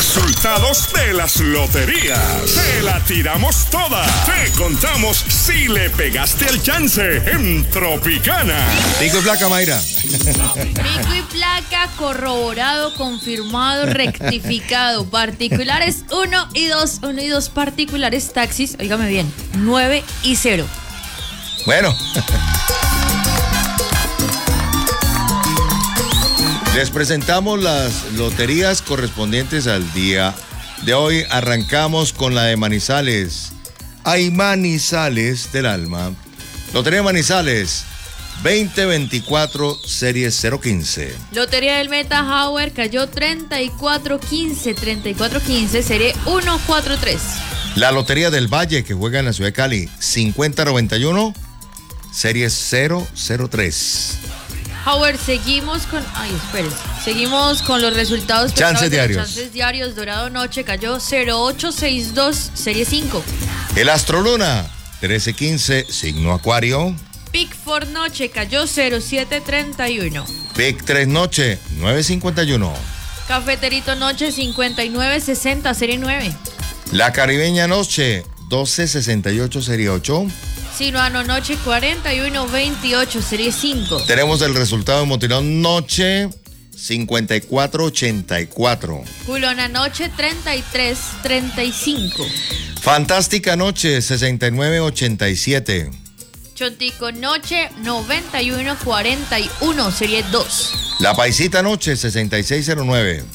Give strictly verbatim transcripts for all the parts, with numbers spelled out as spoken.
resultados de las loterías. Te la tiramos toda. Te contamos si le pegaste el chance en Tropicana. Pico y placa, Mayra. Pico y placa, corroborado, confirmado, rectificado. Particulares uno y dos, uno y dos particulares. Taxis, óigame bien, nueve y cero. Bueno. Les presentamos las loterías correspondientes al día de hoy. Arrancamos con la de Manizales. Hay Manizales del alma. Lotería de Manizales, veinte veinticuatro, serie cero quince. Lotería del Meta Hauer cayó treinta y cuatro quince, treinta y cuatro quince, serie ciento cuarenta y tres. La Lotería del Valle, que juega en la ciudad de Cali, cincuenta noventa y uno, serie cero cero tres. Howard, seguimos con... Ay, espérese. Seguimos con los resultados. Chances diarios. Chances diarios. Dorado Noche cayó cero ocho sesenta y dos, serie cinco. El Astroluna, trece quince, signo Acuario. Pic for Noche cayó cero siete treinta y uno. Pic tres Noche, nueve cincuenta y uno. Cafeterito Noche cincuenta y nueve sesenta, serie nueve. La Caribeña Noche, doce sesenta y ocho, serie ocho. Sinuano Noche cuarenta y uno veintiocho, serie cinco. Tenemos el resultado de Motilón Noche, cincuenta y cuatro ochenta y cuatro. Culona Noche treinta y tres treinta y cinco. Fantástica Noche, sesenta y nueve ochenta y siete. Chontico Noche noventa y uno cuarenta y uno, serie dos. La Paisita Noche, sesenta y seis cero nueve.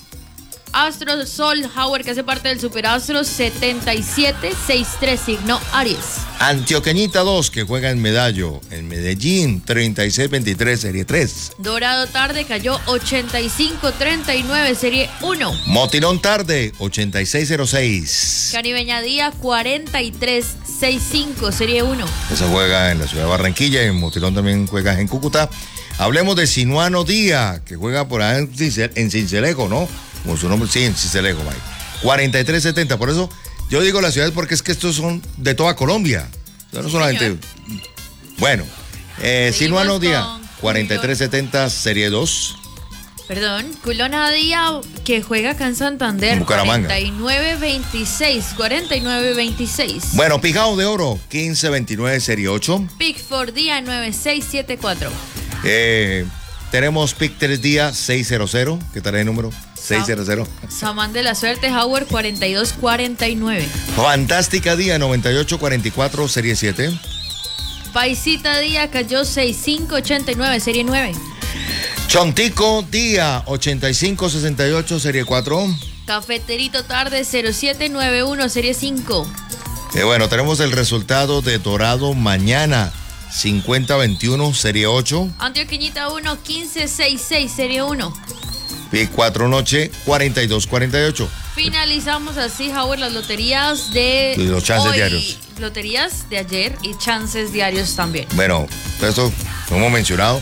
Astro Sol Howard, que hace parte del Superastro, setenta y siete sesenta y tres, signo Aries. Antioqueñita dos, que juega en Medallo, en Medellín, treinta y seis veintitrés, serie tres. Dorado Tarde cayó ochenta y cinco treinta y nueve, serie uno. Motilón Tarde, ochenta y seis cero seis. Caribeña Día cuarenta y tres sesenta y cinco, serie uno. Esa juega en la ciudad de Barranquilla y en Motilón también juega en Cúcuta. Hablemos de Sinuano Día, que juega por ahí en Cincel- en Cincelejo, ¿no? Como su nombre, sí, en Cincelejo, Mike. cuarenta y tres setenta, por eso yo digo las ciudades porque es que estos son de toda Colombia. O sea, no Sí, solamente... señor. Bueno, eh, Seguimos Sinuano Día, con cuarenta y tres setenta, serie dos. Perdón, Culona Día, que juega acá en Santander. En Bucaramanga. cuarenta y nueve veintiséis, cuarenta y nueve veintiséis. Bueno, Pijao de Oro, quince veintinueve, serie ocho. Pic for Día nueve seis siete cuatro. Eh, tenemos Pic tres Día, seiscientos, ¿qué tal el número? seiscientos. Samán de la Suerte Howard cuarenta y dos cuarenta y nueve. Fantástica Día, noventa y ocho cuarenta y cuatro, serie siete. Paisita Día cayó sesenta y cinco ochenta y nueve, serie nueve. Chontico Día, ochenta y cinco sesenta y ocho, serie cuatro. Cafeterito Tarde cero siete nueve uno, serie cinco. Eh, bueno, tenemos el resultado de Dorado Mañana, cincuenta veintiuno, serie ocho. Antioqueñita uno quince sesenta y seis, serie uno. Pic cuatro Noche, cuarenta y dos cuarenta y ocho. Finalizamos así, Howard, las loterías de Y los chances hoy, diarios. Loterías de ayer y chances diarios también. Bueno, esto lo hemos mencionado.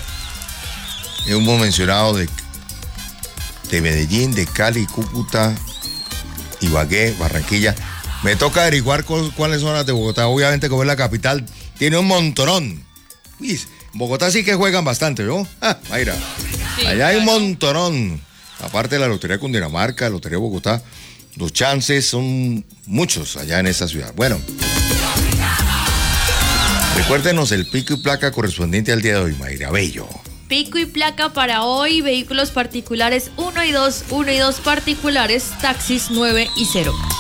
Hemos mencionado de, de Medellín, de Cali, Cúcuta, Ibagué, Barranquilla. Me toca averiguar cu- cuáles son las de Bogotá. Obviamente, como es la capital, tiene un montonón. Uy, Bogotá sí que juegan bastante, ¿no? Ah, Mayra. Sí, Allá hay un claro. montonón. Aparte de la Lotería Cundinamarca, Lotería Bogotá, los chances son muchos allá en esa ciudad. Bueno, recuérdenos el pico y placa correspondiente al día de hoy, Mayra Bello. Pico y placa para hoy, vehículos particulares uno y dos, uno y dos particulares, taxis nueve y cero.